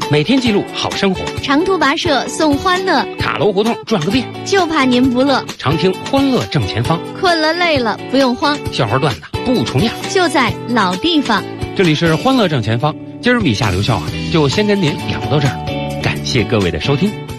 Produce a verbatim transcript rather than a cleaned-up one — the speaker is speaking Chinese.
每天记录好生活。 长途跋涉送欢乐， 塔楼胡同转个遍， 就怕您不乐。 常听欢乐正前方， 困了累了不用慌， 笑话段子不重样， 就在老地方。 这里是欢乐正前方，今儿笔下留校啊，就先跟您聊到这儿，感谢各位的收听。